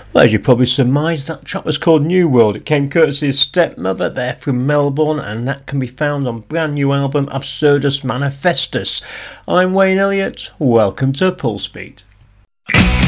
Well, as you probably surmised, that track was called New World. It came courtesy of Stepmother, they're from Melbourne, and that can be found on brand new album Absurdus Manifestus. I'm Wayne Elliott, welcome to Pulse Beat.